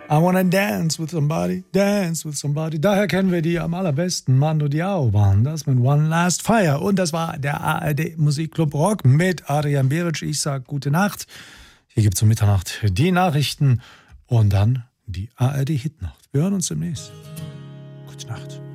I wanna dance with somebody, dance with somebody. Daher kennen wir die am allerbesten. Mando Diao waren das mit One Last Fire. Und das war der ARD Musikclub Rock mit Adrian Beric. Ich sag gute Nacht. Hier gibt's um Mitternacht die Nachrichten und dann die ARD Hitnacht. Wir hören uns demnächst. Gute Nacht.